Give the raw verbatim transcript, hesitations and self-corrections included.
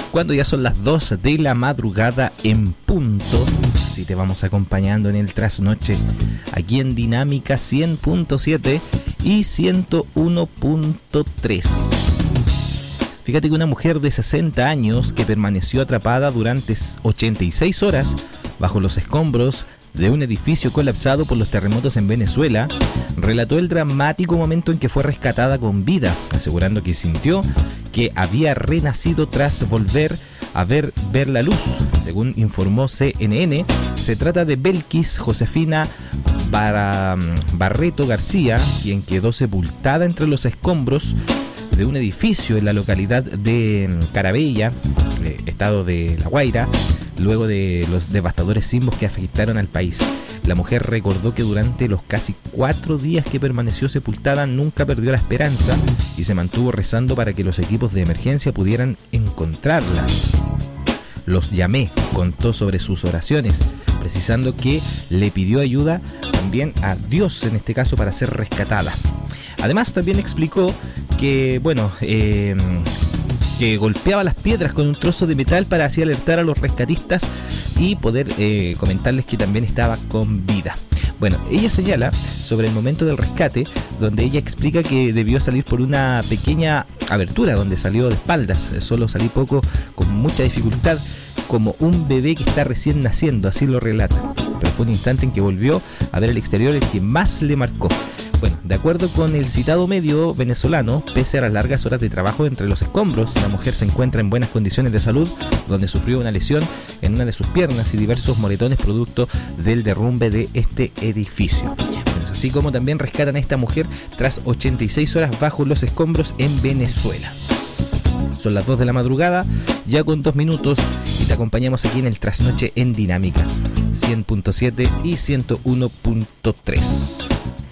cuando ya son las dos de la madrugada en punto. Así te vamos acompañando en el trasnoche aquí en Dinámica cien punto siete y ciento uno punto tres. Fíjate que una mujer de sesenta años que permaneció atrapada durante ochenta y seis horas bajo los escombros de un edificio colapsado por los terremotos en Venezuela, relató el dramático momento en que fue rescatada con vida, asegurando que sintió que había renacido tras volver a ver, ver la luz. Según informó C N N, se trata de Belkis Josefina Bar- Barreto García, quien quedó sepultada entre los escombros de un edificio en la localidad de Carabella, eh, estado de La Guaira, luego de los devastadores sismos que afectaron al país. La mujer recordó que durante los casi cuatro días que permaneció sepultada nunca perdió la esperanza y se mantuvo rezando para que los equipos de emergencia pudieran encontrarla. Los llamé, contó sobre sus oraciones, precisando que le pidió ayuda también a Dios en este caso para ser rescatada. Además también explicó que, bueno, eh, que golpeaba las piedras con un trozo de metal para así alertar a los rescatistas y poder eh, comentarles que también estaba con vida. Bueno, ella señala sobre el momento del rescate, donde ella explica que debió salir por una pequeña abertura donde salió de espaldas, solo salí poco, con mucha dificultad, como un bebé que está recién naciendo, así lo relata. Pero fue un instante en que volvió a ver el exterior el que más le marcó. Bueno, de acuerdo con el citado medio venezolano, pese a las largas horas de trabajo entre los escombros, la mujer se encuentra en buenas condiciones de salud, donde sufrió una lesión en una de sus piernas y diversos moretones producto del derrumbe de este edificio. Bueno, es así como también rescatan a esta mujer tras ochenta y seis horas bajo los escombros en Venezuela. Son las dos de la madrugada, ya con dos minutos, y te acompañamos aquí en el Trasnoche en Dinámica cien punto siete y ciento uno punto tres.